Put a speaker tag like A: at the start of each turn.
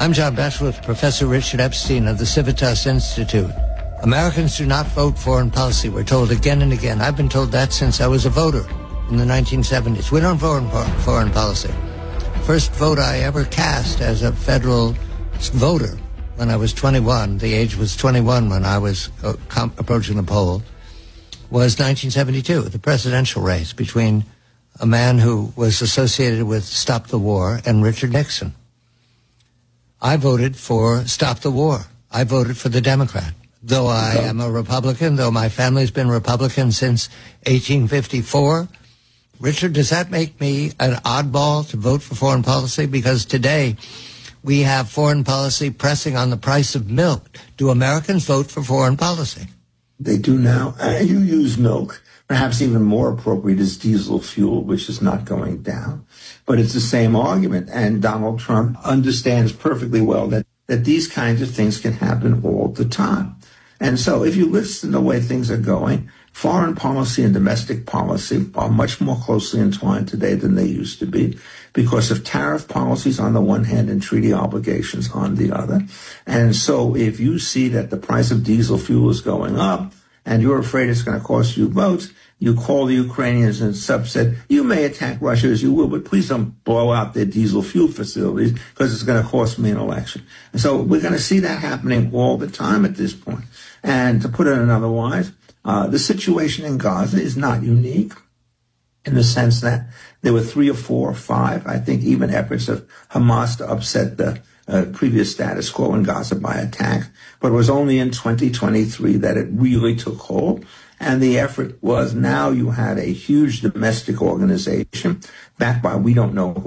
A: I'm John Bashworth, Professor Richard Epstein of the Civitas Institute. Americans do not vote foreign policy. We're told again and again. I've been told that since I was a voter in the 1970s. We don't vote foreign policy. First vote I ever cast as a federal voter when I was 21, the age was 21 when I was approaching the poll, was 1972, the presidential race between a man who was associated with Stop the War and Richard Nixon. I voted for Stop the War. I voted for the Democrat. Though I am a Republican, though my family's been Republican since 1854, Richard, does that make me an oddball to vote for foreign policy? Because today we have foreign policy pressing on the price of milk. Do Americans vote for foreign policy?
B: They do now. You use milk. Perhaps even more appropriate is diesel fuel, which is not going down. But it's the same argument. And Donald Trump understands perfectly well that these kinds of things can happen all the time. And so if you listen to the way things are going, foreign policy and domestic policy are much more closely entwined today than they used to be because of tariff policies on the one hand and treaty obligations on the other. And so if you see that the price of diesel fuel is going up and you're afraid it's going to cost you votes, you call the Ukrainians and said, you may attack Russia as you will, but please don't blow out their diesel fuel facilities because it's going to cost me an election. And so we're going to see that happening all the time at this point. And to put it another wise, the situation in Gaza is not unique in the sense that there were 3 or 4 or 5, I think, even efforts of Hamas to upset the previous status quo in Gaza by attack. But it was only in 2023 that it really took hold. And the effort was now you had a huge domestic organization backed by we don't know who.